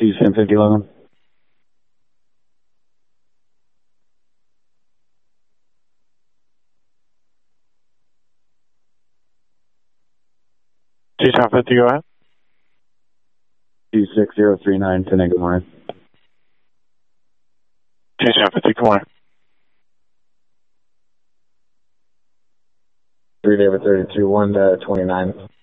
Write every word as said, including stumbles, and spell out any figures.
Two seven fifty eleven. Two seven fifty, go ahead. Two six zero three nine, ten, good morning. Two seven fifty, good morning. Three David thirty two one to twenty nine.